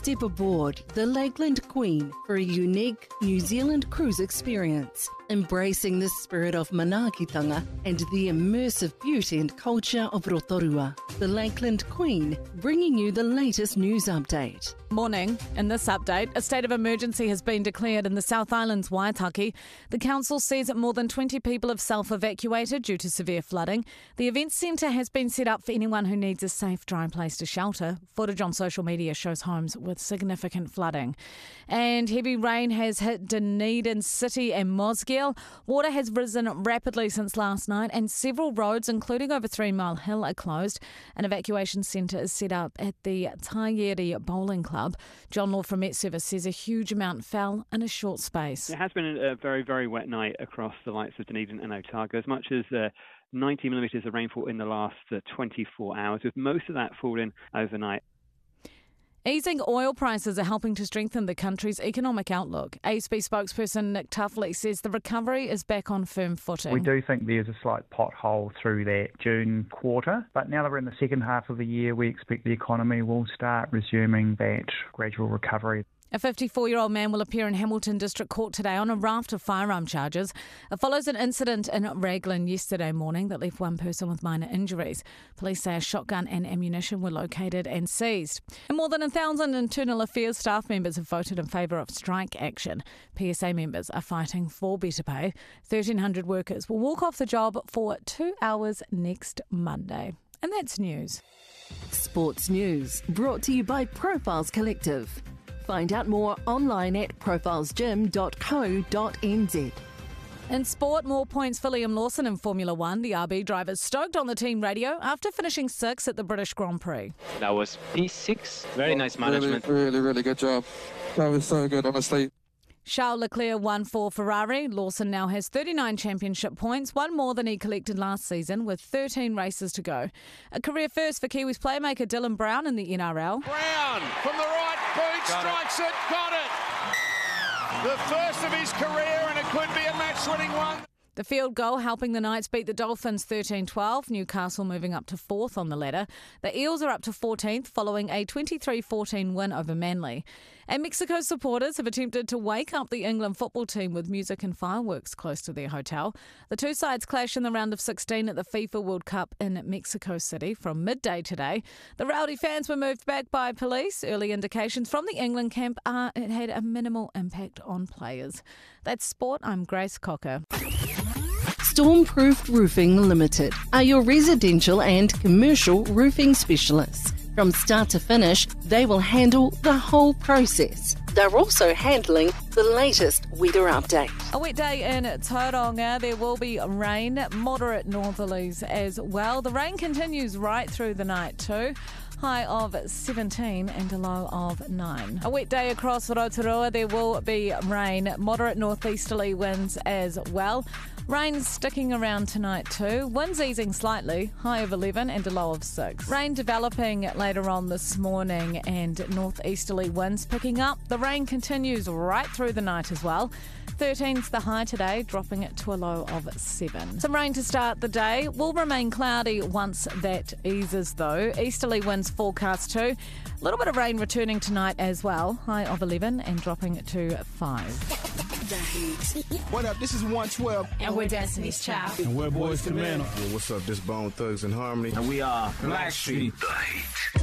Step aboard the Lakeland Queen for a unique New Zealand cruise experience, embracing the spirit of manaakitanga and the immersive beauty and culture of Rotorua. The Lakeland Queen, bringing you the latest news update. Morning. In this update, a state of emergency has been declared in the South Island's Waitaki. The council says that more than 20 people have self-evacuated due to severe flooding. The events centre has been set up for anyone who needs a safe, dry place to shelter. Footage on social media shows homes with significant flooding. And heavy rain has hit Dunedin City and Mosgiel. Water has risen rapidly since last night, and several roads, including over 3 Mile Hill, are closed. An evacuation centre is set up at the Taieri Bowling Club. John Law from Met Service says a huge amount fell in a short space. It has been a very, very wet night across the likes of Dunedin and Otago, as much as 90 millimetres of rainfall in the last 24 hours, with most of that falling overnight. Easing oil prices are helping to strengthen the country's economic outlook. ASB spokesperson Nick Tuffley says the recovery is back on firm footing. We do think there's a slight pothole through that June quarter, but now that we're in the second half of the year, we expect the economy will start resuming that gradual recovery. A 54-year-old man will appear in Hamilton District Court today on a raft of firearm charges. It follows an incident in Raglan yesterday morning that left one person with minor injuries. Police say a shotgun and ammunition were located and seized. And more than 1,000 Internal Affairs staff members have voted in favour of strike action. PSA members are fighting for better pay. 1,300 workers will walk off the job for 2 hours next Monday. And that's news. Sports news brought to you by Profiles Collective. Find out more online at profilesgym.co.nz. In sport, more points for Liam Lawson in Formula One. The RB driver's stoked on the team radio after finishing 6th at the British Grand Prix. That was P6. Very nice management. Really good job. That was so good, honestly. Charles Leclerc won for Ferrari. Lawson now has 39 championship points, one more than he collected last season, with 13 races to go. A career first for Kiwis playmaker Dylan Brown in the NRL. Brown from the right boot, strikes it, got it. The first of his career, and it could be a match-winning one. The field goal helping the Knights beat the Dolphins 13-12, Newcastle moving up to 4th on the ladder. The Eels are up to 14th following a 23-14 win over Manly. And Mexico supporters have attempted to wake up the England football team with music and fireworks close to their hotel. The two sides clash in the round of 16 at the FIFA World Cup in Mexico City from midday today. The rowdy fans were moved back by police. Early indications from the England camp are it had a minimal impact on players. That's sport. I'm Grace Cocker. Stormproofed Roofing Limited are your residential and commercial roofing specialists. From start to finish, they will handle the whole process. They're also handling the latest weather update. A wet day in Tauranga. There will be rain, moderate northerlies as well. The rain continues right through the night too. High of 17 and a low of 9. A wet day across Rotorua. There will be rain, moderate northeasterly winds as well. Rain sticking around tonight too. Winds easing slightly, high of 11 and a low of 6. Rain developing later on this morning and northeasterly winds picking up. The rain continues right through the night as well. 13's the high today, dropping it to a low of 7. Some rain to start the day. Will remain cloudy once that eases though. Easterly winds forecast too. A little bit of rain returning tonight as well. High of 11 and dropping it to 5. The Heat. What up? This is 112. And we're Destiny's Child. And we're Boys to Men. Yo, what's up? This Bone Thugs and Harmony. And we are Blackstreet. The Heat.